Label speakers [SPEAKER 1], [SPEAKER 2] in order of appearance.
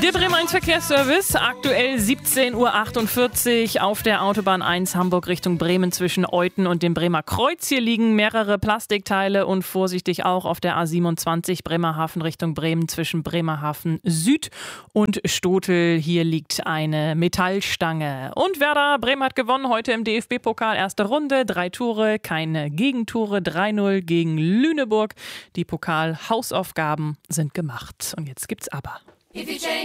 [SPEAKER 1] Der Bremer 1 Verkehrsservice, aktuell 17:48 Uhr auf der Autobahn 1 Hamburg Richtung Bremen zwischen Euthen und dem Bremer Kreuz. Hier liegen mehrere Plastikteile und vorsichtig auch auf der A27 Bremerhaven Richtung Bremen zwischen Bremerhaven Süd und Stotel. Hier liegt eine Metallstange. Und Werder Bremen hat gewonnen heute im DFB-Pokal. Erste Runde, 3 Tore, keine Gegentore, 3-0 gegen Lüneburg. Die Pokal-Hausaufgaben sind gemacht. Und jetzt gibt's aber.